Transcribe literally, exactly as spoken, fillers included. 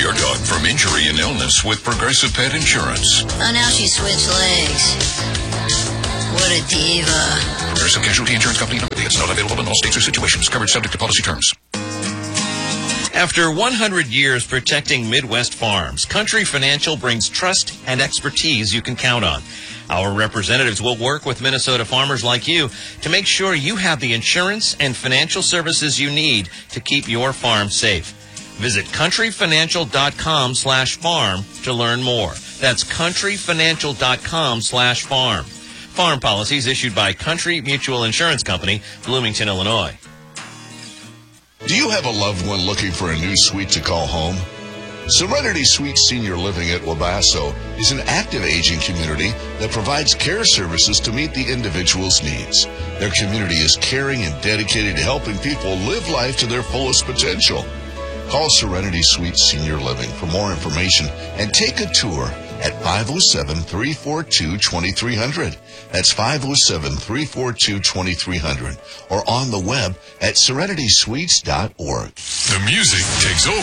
your dog from injury and illness with Progressive Pet Insurance. Oh, now she switched legs. What a diva. Progressive Casualty Insurance Company. It's not available in all states or situations. Coverage subject to policy terms. After one hundred years protecting Midwest farms, Country Financial brings trust and expertise you can count on. Our representatives will work with Minnesota farmers like you to make sure you have the insurance and financial services you need to keep your farm safe. Visit countryfinancial.com slash farm to learn more. That's countryfinancial.com slash farm. Farm policies issued by Country Mutual Insurance Company, Bloomington, Illinois. Do you have a loved one looking for a new suite to call home? Serenity Suites Senior Living at Wabasso is an active aging community that provides care services to meet the individual's needs. Their community is caring and dedicated to helping people live life to their fullest potential. Call Serenity Suites Senior Living for more information and take a tour at five oh seven, three four two, two three zero zero. That's five oh seven, three four two, two three zero zero. Or on the web at serenity suites dot org. The music takes over.